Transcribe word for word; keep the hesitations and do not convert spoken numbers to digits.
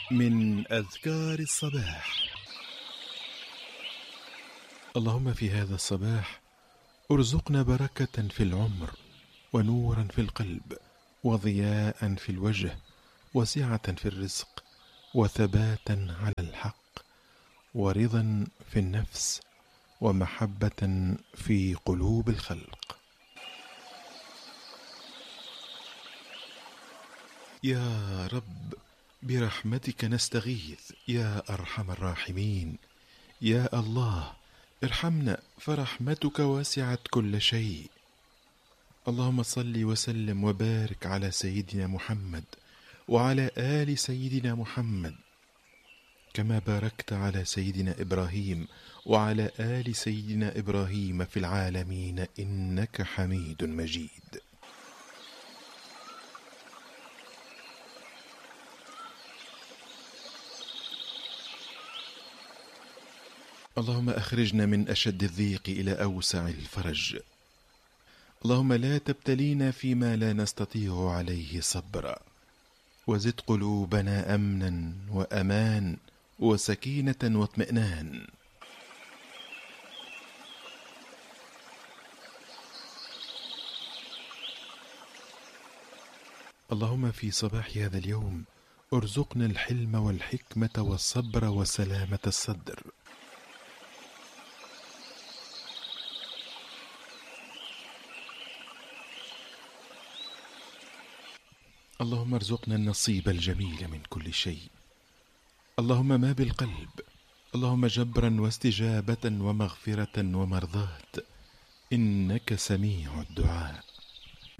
من أذكار الصباح. اللهم في هذا الصباح ارزقنا بركة في العمر، ونورا في القلب، وضياء في الوجه، وسعة في الرزق، وثباتا على الحق، ورضا في النفس، ومحبة في قلوب الخلق. يا رب برحمتك نستغيث يا أرحم الراحمين. يا الله ارحمنا فرحمتك وسعت كل شيء. اللهم صل وسلم وبارك على سيدنا محمد وعلى آل سيدنا محمد، كما باركت على سيدنا إبراهيم وعلى آل سيدنا إبراهيم في العالمين إنك حميد مجيد. اللهم أخرجنا من أشد الضيق إلى أوسع الفرج. اللهم لا تبتلينا فيما لا نستطيع عليه صبرا، وزد قلوبنا أمنا وأمان وسكينة واطمئنان. اللهم في صباح هذا اليوم ارزقنا الحلم والحكمة والصبر وسلامة الصدر. اللهم ارزقنا النصيب الجميل من كل شيء. اللهم ما بالقلب، اللهم جبرا واستجابة ومغفرة ومرضاة، إنك سميع الدعاء.